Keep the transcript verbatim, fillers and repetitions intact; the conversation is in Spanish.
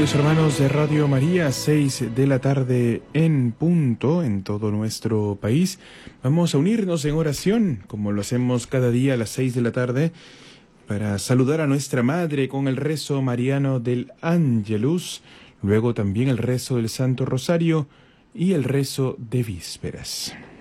Queridos hermanos de Radio María, seis de la tarde en punto en todo nuestro país. Vamos a unirnos en oración, como lo hacemos cada día a las seis de la tarde, para saludar a nuestra Madre con el rezo mariano del Ángelus, luego también el rezo del Santo Rosario y el rezo de vísperas.